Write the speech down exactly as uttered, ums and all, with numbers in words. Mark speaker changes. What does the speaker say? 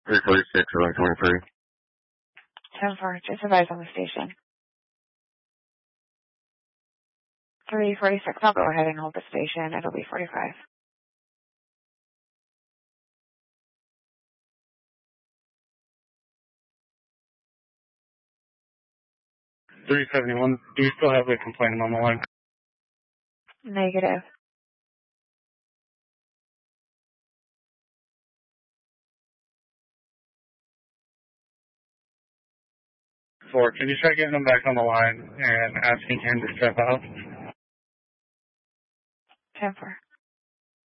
Speaker 1: three forty-six, Route twenty-three.
Speaker 2: ten four, just advise on the station. three forty-six, I'll go ahead and hold the station. It'll be forty-five.
Speaker 3: three seventy-one, do you still have the complainant on the line?
Speaker 2: Negative.
Speaker 3: Four, can you try getting him back on the line and asking him to step out?
Speaker 2: ten four.